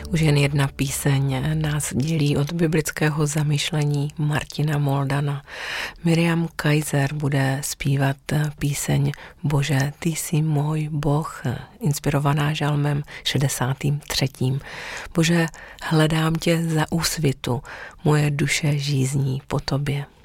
Už jen jedna píseň nás dělí od biblického zamyšlení Martina Moldana. Miriam Kaiser bude zpívat píseň Bože, ty jsi můj Boh, inspirovaná žalmem 63. Bože, hledám tě za úsvitu, moje duše žízní po tobě.